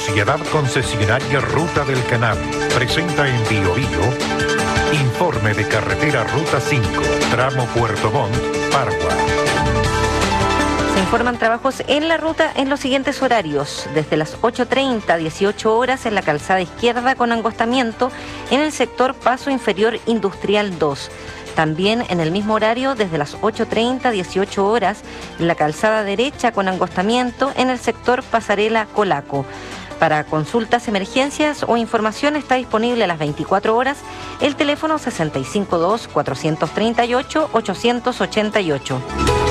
Sociedad Concesionaria Ruta del Canal presenta en Bio informe de carretera Ruta 5, tramo Puerto Montt, Pargua. Se informan trabajos en la ruta en los siguientes horarios. Desde las 8:30 a 18 horas en la calzada izquierda con angostamiento en el sector Paso Inferior Industrial 2. También en el mismo horario desde las 8:30 a 18 horas en la calzada derecha con angostamiento en el sector Pasarela Colaco. Para consultas, emergencias o información está disponible a las 24 horas el teléfono 652-438-888.